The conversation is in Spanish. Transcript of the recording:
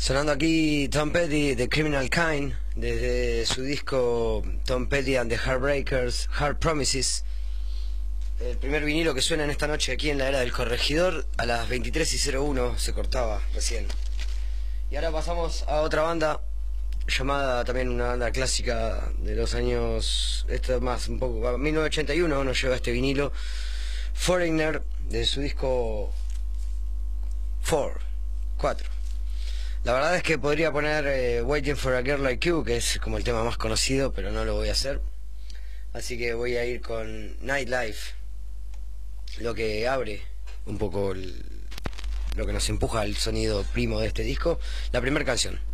Sonando aquí Tom Petty de Criminal Kind, desde su disco Tom Petty and the Heartbreakers, Hard Promises. El primer vinilo que suena en esta noche aquí en la Era del Corregidor, a las 23:01 se cortaba recién. Y ahora pasamos a otra banda, llamada también una banda clásica de los años, esto es más un poco, 1981 nos lleva este vinilo, Foreigner, de su disco 4. La verdad es que podría poner Waiting for a Girl Like You, que es como el tema más conocido, pero no lo voy a hacer. Así que voy a ir con Nightlife, lo que abre un poco lo que nos empuja al sonido primo de este disco, la primera canción.